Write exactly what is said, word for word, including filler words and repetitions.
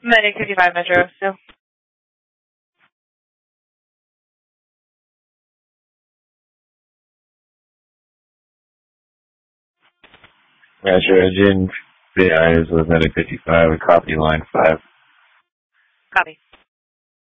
Medic fifty-five Metro, so. Metro engine, the eyes with Medic fifty-five, copy line five. Copy.